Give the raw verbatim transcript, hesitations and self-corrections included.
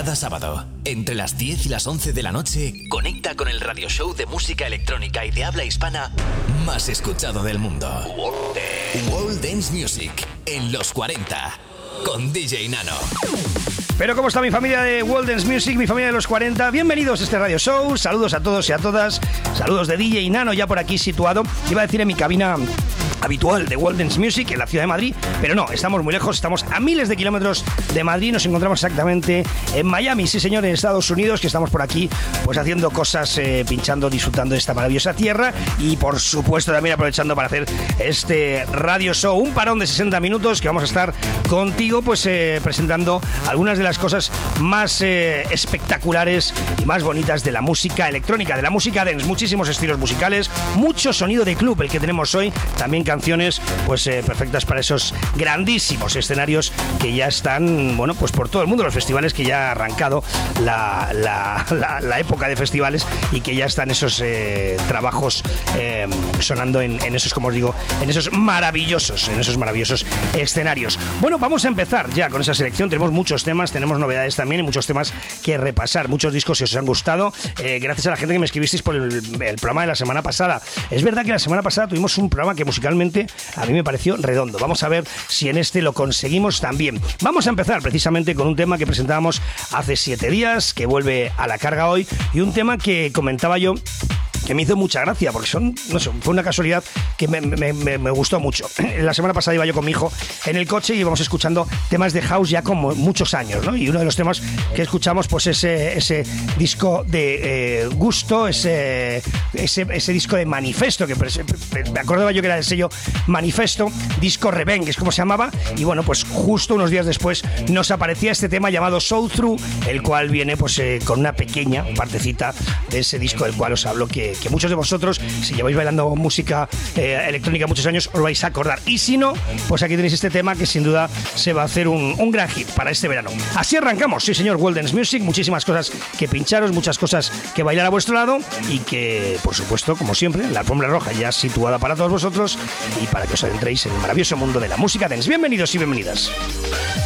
Cada sábado, entre las diez y las once de la noche, conecta con el radio show de música electrónica y de habla hispana más escuchado del mundo. World Dance Music, en los cuarenta, con D J Nano. Pero ¿cómo está mi familia de World Dance Music, mi familia de los cuarenta? Bienvenidos a este radio show, saludos a todos y a todas, saludos de D J Nano, ya por aquí situado, iba a decir en mi cabina habitual de World Dance Music en la ciudad de Madrid, pero no, estamos muy lejos, estamos a miles de kilómetros de Madrid, nos encontramos exactamente en Miami, sí señor, en Estados Unidos, que estamos por aquí pues haciendo cosas, eh, pinchando, disfrutando de esta maravillosa tierra y por supuesto también aprovechando para hacer este radio show, un parón de sesenta minutos que vamos a estar contigo pues eh, presentando algunas de las cosas más eh, espectaculares y más bonitas de la música electrónica, de la música dance, muchísimos estilos musicales, mucho sonido de club el que tenemos hoy, también canciones pues eh, perfectas para esos grandísimos escenarios que ya están, bueno, pues por todo el mundo, los festivales que ya ha arrancado la, la, la, la época de festivales y que ya están esos eh, trabajos eh, sonando en, en esos, como os digo, en esos maravillosos, en esos maravillosos escenarios. Bueno, vamos a empezar ya con esa selección, tenemos muchos temas, tenemos novedades también y muchos temas que repasar, muchos discos que os han gustado, eh, gracias a la gente que me escribisteis por el, el programa de la semana pasada. Es verdad que la semana pasada tuvimos un programa que musicalmente a mí me pareció redondo. Vamos a ver si en este lo conseguimos también. Vamos a empezar precisamente con un tema que presentábamos hace siete días, que vuelve a la carga hoy, y un tema que comentaba yo que me hizo mucha gracia, porque son, no sé, fue una casualidad que me, me, me, me gustó mucho. La semana pasada iba yo con mi hijo en el coche y íbamos escuchando temas de house ya como muchos años, ¿no? Y uno de los temas que escuchamos, pues ese, ese disco de eh, Gusto, ese, ese, ese disco de Manifesto, que me acordaba yo que era el sello Manifesto, disco Revenge, es como se llamaba, y bueno, pues justo unos días después nos aparecía este tema llamado Soul Through, el cual viene pues eh, con una pequeña partecita de ese disco del cual os hablo, que que muchos de vosotros, si lleváis bailando música eh, electrónica muchos años, os vais a acordar. Y si no, pues aquí tenéis este tema que sin duda se va a hacer un, un gran hit para este verano. Así arrancamos, sí señor, World Dance Music, muchísimas cosas que pincharos, muchas cosas que bailar a vuestro lado y que, por supuesto, como siempre, la alfombra roja ya situada para todos vosotros y para que os adentréis en el maravilloso mundo de la música dance. Bienvenidos y bienvenidas.